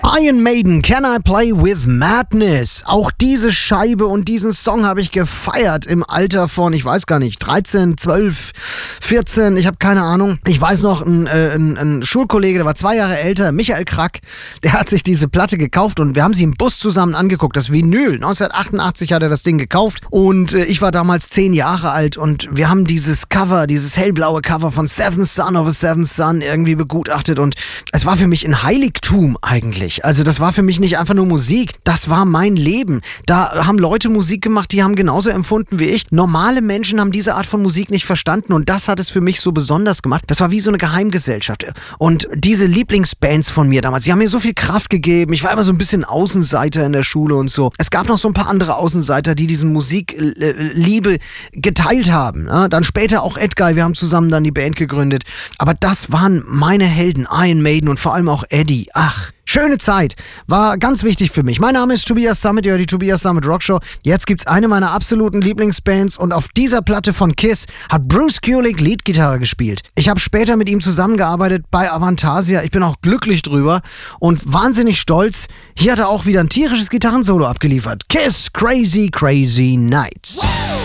Iron Maiden, Can I Play With Madness? Auch diese Scheibe und diesen Song habe ich gefeiert im Alter von, ich weiß gar nicht, 13, 12, 14, ich habe keine Ahnung. Ich weiß noch, ein Schulkollege, der war 2 Jahre älter, Michael Krack, der hat sich diese Platte gekauft und wir haben sie im Bus zusammen angeguckt, das Vinyl. 1988 hat er das Ding gekauft und ich war damals 10 Jahre alt und wir haben dieses Cover, dieses hellblaue Cover von Seventh Son of a Seventh Son irgendwie begutachtet und es war für mich ein Heiligtum eigentlich. Also das war für mich nicht einfach nur Musik, das war mein Leben. Da haben Leute Musik gemacht, die haben genauso empfunden wie ich. Normale Menschen haben diese Art von Musik nicht verstanden und das hat es für mich so besonders gemacht. Das war wie so eine Geheimgesellschaft. Und diese Lieblingsbands von mir damals, die haben mir so viel Kraft gegeben. Ich war immer so ein bisschen Außenseiter in der Schule und so. Es gab noch so ein paar andere Außenseiter, die diesen Musikliebe geteilt haben. Ja, dann später auch Edguy, wir haben zusammen dann die Band gegründet. Aber das waren meine Helden, Iron Maiden und vor allem auch Eddie. Ach, schöne Zeit. War ganz wichtig für mich. Mein Name ist Tobias Sammet, ihr hört die Tobias Sammet Rockshow. Jetzt gibt's eine meiner absoluten Lieblingsbands und auf dieser Platte von Kiss hat Bruce Kulick Leadgitarre gespielt. Ich habe später mit ihm zusammengearbeitet bei Avantasia. Ich bin auch glücklich drüber und wahnsinnig stolz. Hier hat er auch wieder ein tierisches Gitarrensolo abgeliefert. Kiss, Crazy, Crazy Nights.